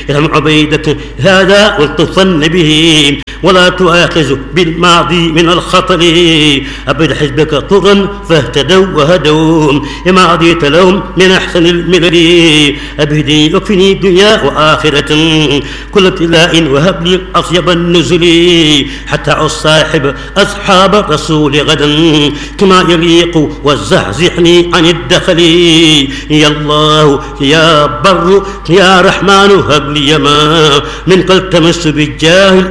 ارحم عبيدك هذا والتصن به ولا تؤاخذ بالماضي من الخطر. أبد حزبك طرا فاهتدوا وهدوا لما عضيت لهم من أحسن الملل. أبهدي يكفني دنيا وآخرة كل ابتلاء وهب لي أطيب النزل حتى أصاحب أصحاب الرسول غدا كما يليق وزحزحني عن الدخل. يا الله يا بر يا رحمن هب لي ما من قد تمس بالجاه